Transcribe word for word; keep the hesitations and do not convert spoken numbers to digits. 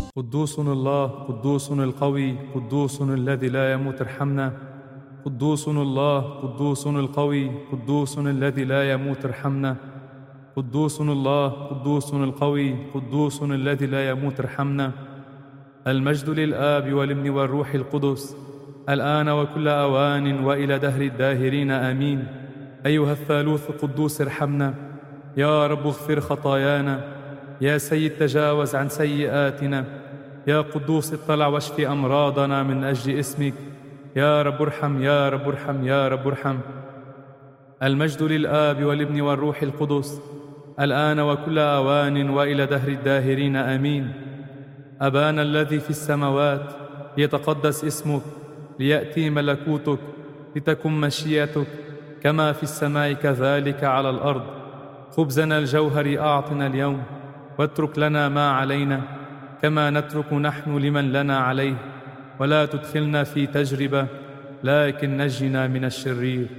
قدوس الله، قدوس القوي، قدوس الذي لا يموت ارحمنا. قدوس الله، قدوس القوي، قدوس الذي لا يموت ارحمنا. قدوس الله، قدوس القوي، قدوس الذي لا يموت ارحمنا. المجد للآب والابن والروح القدس، الآن وكل أوان وإلى دهر الداهرين آمين. أيها الثالوث القدوس ارحمنا. يا رب اغفر خطايانا. يا سيد تجاوز عن سيئاتنا. يا قدوس اطلع واشف أمراضنا من أجل اسمك. يا رب ارحم، يا رب ارحم، يا رب ارحم. المجد للآب والابن والروح القدس، الآن وكل أوان وإلى دهر الداهرين آمين. أبانا الذي في السماوات، ليتقدس اسمك، ليأتي ملكوتك، لتكن مشيئتك كما في السماء كذلك على الأرض. خبزنا الجوهري أعطنا اليوم، واترك لنا ما علينا كما نترك نحن لمن لنا عليه، ولا تدخلنا في تجربة، لكن نجنا من الشرير.